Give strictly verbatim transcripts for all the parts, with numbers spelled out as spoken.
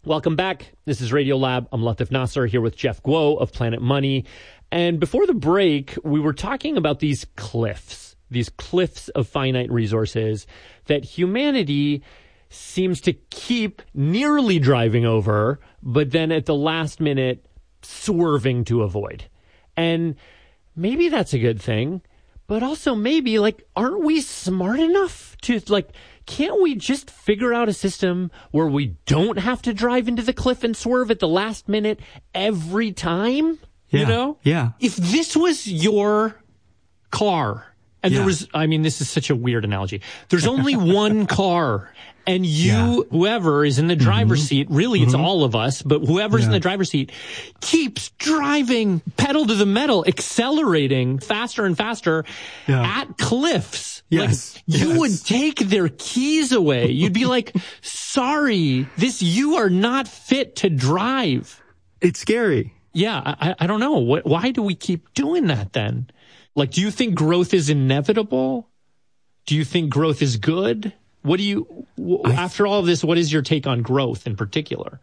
Welcome back. This is Radiolab. I'm Latif Nasser here with Jeff Guo of Planet Money. And before the break, we were talking about these cliffs, these cliffs of finite resources that humanity seems to keep nearly driving over, but then at the last minute swerving to avoid. And maybe that's a good thing, but also maybe, like, aren't we smart enough to, like, can't we just figure out a system where we don't have to drive into the cliff and swerve at the last minute every time? Yeah. You know? Yeah. If this was your car, and Yeah. there was, I mean, this is such a weird analogy. There's only one car, and you, Yeah. whoever is in the driver's Mm-hmm. seat, really it's Mm-hmm. all of us, but whoever's in Yeah. the driver's seat keeps driving pedal to the metal, accelerating faster and faster Yeah. at cliffs. Yes. Like, you Yes. would take their keys away. You'd be like, sorry, this, you are not fit to drive. It's scary. Yeah, I, I don't know. What, why do we keep doing that then? Like, do you think growth is inevitable? Do you think growth is good? What do you, w- I, after all of this, what is your take on growth in particular?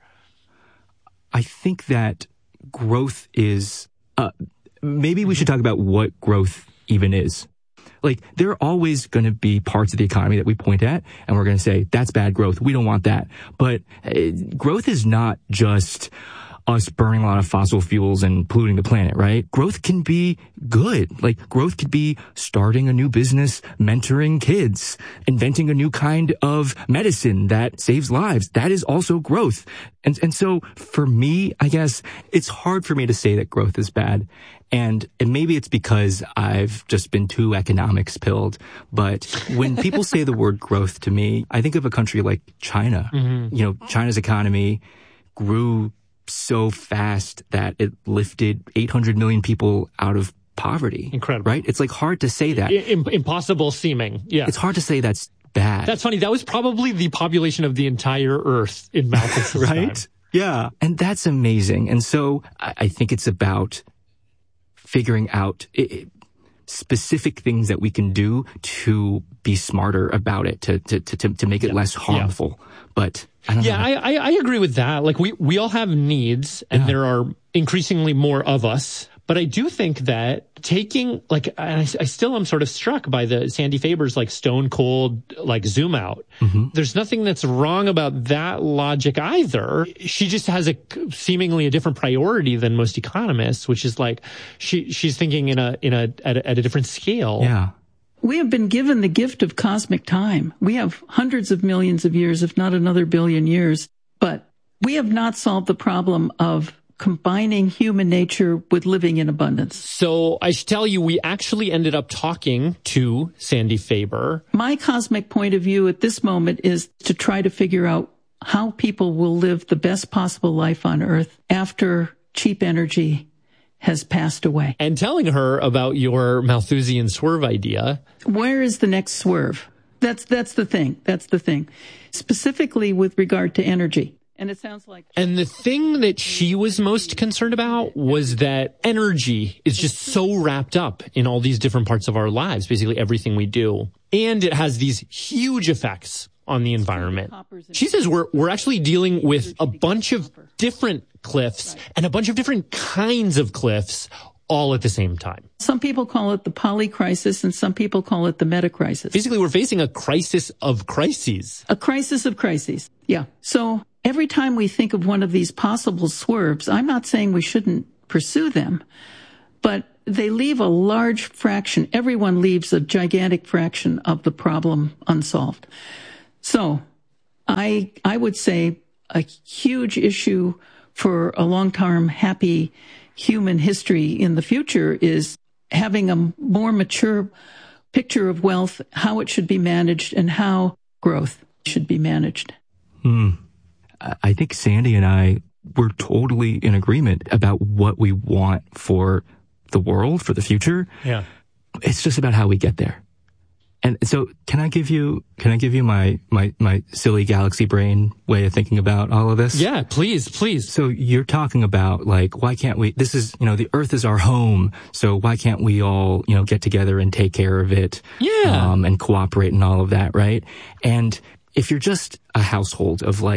I think that growth is, uh, maybe we should talk about what growth even is. Like, there are always going to be parts of the economy that we point at and we're going to say, that's bad growth. We don't want that. But uh, growth is not just us burning a lot of fossil fuels and polluting the planet, right? Growth can be good. Like, growth could be starting a new business, mentoring kids, inventing a new kind of medicine that saves lives. That is also growth. And, and so for me, I guess it's hard for me to say that growth is bad. And, and maybe it's because I've just been too economics pilled. But when people say the word growth to me, I think of a country like China. Mm-hmm. You know, China's economy grew so fast that it lifted eight hundred million people out of poverty. Incredible. Right? It's like hard to say that. I, impossible seeming. Yeah. It's hard to say that's bad. That's funny. That was probably the population of the entire earth in Malthus's right? time. Yeah. And that's amazing. And so I, I think it's about figuring out it, specific things that we can do to be smarter about it, to to to, to make it yeah. less harmful. Yeah. But I don't yeah, know. I, I I agree with that. Like, we we all have needs, and yeah. there are increasingly more of us. But I do think that taking, like, I, I still am sort of struck by the Sandy Faber's, like, stone cold, like, zoom out. Mm-hmm. There's nothing that's wrong about that logic either. She just has a seemingly a different priority than most economists, which is like, she, she's thinking in a, in a, at a, at a different scale. Yeah. We have been given the gift of cosmic time. We have hundreds of millions of years, if not another billion years, but we have not solved the problem of combining human nature with living in abundance. So I should tell you, we actually ended up talking to Sandy Faber. My cosmic point of view at this moment is to try to figure out how people will live the best possible life on Earth after cheap energy has passed away. And telling her about your Malthusian swerve idea. Where is the next swerve? That's, that's the thing. That's the thing. Specifically with regard to energy. And it sounds like... And the thing that she was most concerned about was that energy is just so wrapped up in all these different parts of our lives, basically everything we do. And it has these huge effects on the environment. She says we're we're actually dealing with a bunch of different cliffs and a bunch of different kinds of cliffs all at the same time. Some people call it the poly crisis and some people call it the meta crisis. Basically, we're facing a crisis of crises. A crisis of crises. Yeah. So every time we think of one of these possible swerves, I'm not saying we shouldn't pursue them, but they leave a large fraction. Everyone leaves a gigantic fraction of the problem unsolved. So I, I would say a huge issue for a long-term happy human history in the future is having a more mature picture of wealth, how it should be managed, and how growth should be managed. Hmm. I think Sandy and I were totally in agreement about what we want for the world, for the future. Yeah. It's just about how we get there. And so can I give you, can I give you my, my, my silly galaxy brain way of thinking about all of this? Yeah, please, please. So you're talking about, like, why can't we, this is, you know, the Earth is our home. So why can't we all, you know, get together and take care of it? Yeah. Um, and cooperate and all of that, right? And if you're just a household of like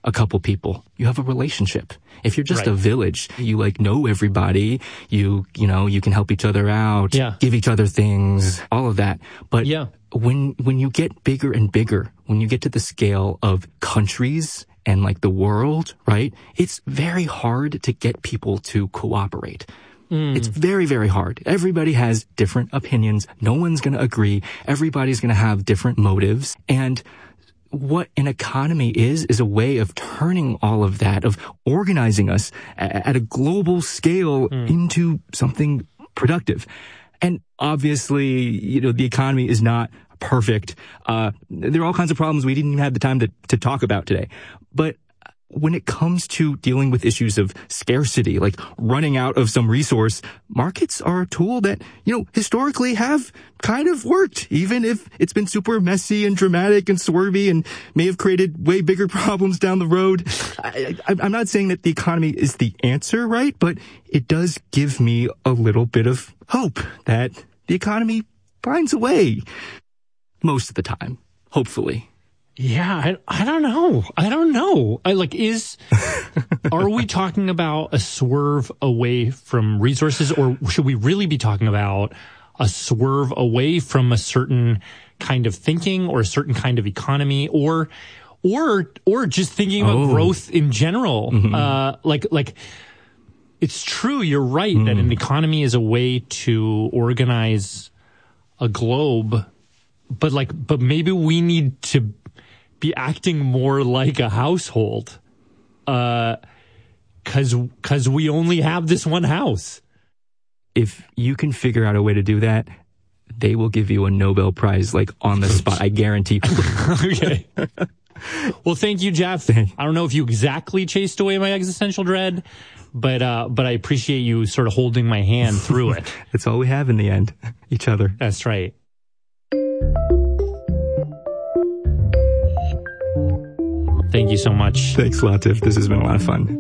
a couple people. You have a relationship. If you're just Right. a village, you like know everybody. You, you know, you can help each other out, Yeah. give each other things, all of that. But Yeah. when, when you get bigger and bigger, when you get to the scale of countries and like the world, right? It's very hard to get people to cooperate. Mm. It's very, very hard. Everybody has different opinions. No one's going to agree. Everybody's going to have different motives. And what an economy is, is a way of turning all of that, of organizing us at a global scale mm. into something productive. And obviously, you know, the economy is not perfect. Uh, there are all kinds of problems we didn't even have the time to, to talk about today. But when it comes to dealing with issues of scarcity, like running out of some resource, markets are a tool that, you know, historically have kind of worked, even if it's been super messy and dramatic and swervy and may have created way bigger problems down the road. I, I, I'm not saying that the economy is the answer, right? But it does give me a little bit of hope that the economy finds a way most of the time, hopefully. Yeah, I, I don't know. I don't know. I like is are we talking about a swerve away from resources, or should we really be talking about a swerve away from a certain kind of thinking or a certain kind of economy, or or or just thinking about oh. growth in general? Mm-hmm. Uh like like it's true, you're right mm. that an economy is a way to organize a globe, but like but maybe we need to be acting more like a household, uh, cause, cause we only have this one house. If you can figure out a way to do that, they will give you a Nobel Prize, like on the spot. I guarantee. Okay. Well, thank you, Jeff. I don't know if you exactly chased away my existential dread, but, uh, but I appreciate you sort of holding my hand through it. That's all we have in the end. Each other. That's right. Thank you so much. Thanks a lot, Tiff. This has been a lot of fun.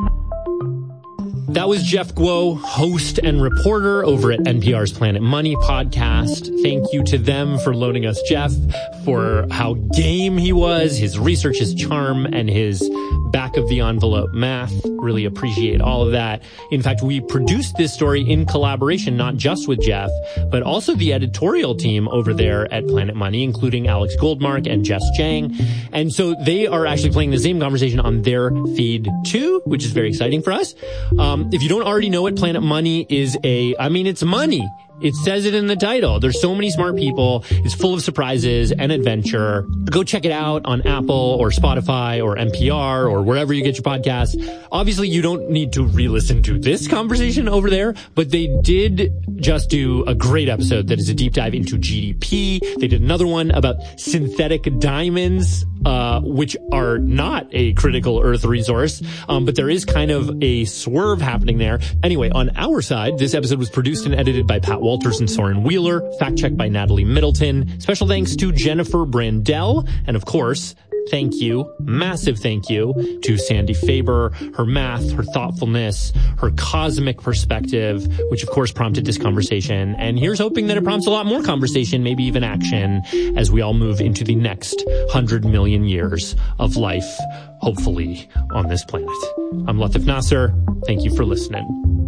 That was Jeff Guo, host and reporter over at N P R's Planet Money podcast. Thank you to them for loaning us Jeff, for how game he was, his research, his charm, and his back of the envelope math. Really appreciate all of that. In fact, we produced this story in collaboration, not just with Jeff, but also the editorial team over there at Planet Money, including Alex Goldmark and Jess Jang. And so they are actually playing the same conversation on their feed too, which is very exciting for us. Um, if you don't already know it, Planet Money is a, I mean, it's money. It says it in the title. There's so many smart people. It's full of surprises and adventure. Go check it out on Apple or Spotify or N P R or wherever you get your podcasts. Obviously, you don't need to re-listen to this conversation over there, but they did just do a great episode that is a deep dive into G D P. They did another one about synthetic diamonds, uh, which are not a critical Earth resource, um, but there is kind of a swerve happening there. Anyway, on our side, this episode was produced and edited by Pat Walters and Soren Wheeler, fact-checked by Natalie Middleton. Special thanks to Jennifer Brandel, and of course, thank you, massive thank you to Sandy Faber, her math, her thoughtfulness, her cosmic perspective, which of course prompted this conversation. And here's hoping that it prompts a lot more conversation, maybe even action, as we all move into the next hundred million years of life, hopefully, on this planet. I'm Latif Nasser. Thank you for listening.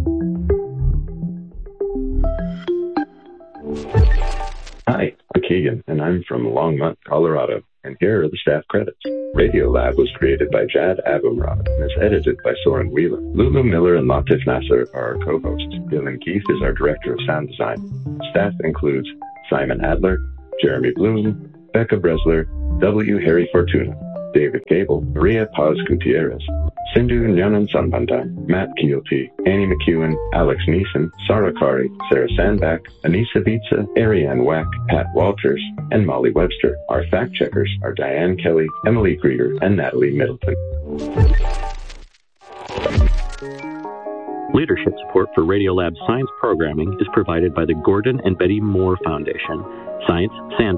Hi, I'm Keegan, and I'm from Longmont, Colorado, and here are the staff credits. Radiolab was created by Jad Abumrad and is edited by Soren Wheeler. Lulu Miller and Latif Nasser are our co-hosts. Dylan Keith is our director of sound design. Staff includes Simon Adler, Jeremy Bloom, Becca Bresler, W. Harry Fortuna, David Gable, Maria Paz Gutierrez, Sindhu Nyanan Sanbantan, Matt Keelty, Annie McEwen, Alex Neeson, Sarah Kari, Sarah Sandbach, Anissa Vitsa, Ariane Wack, Pat Walters, and Molly Webster. Our fact checkers are Diane Kelly, Emily Krieger, and Natalie Middleton. Leadership support for Radiolab's science programming is provided by the Gordon and Betty Moore Foundation, Science Sandbox.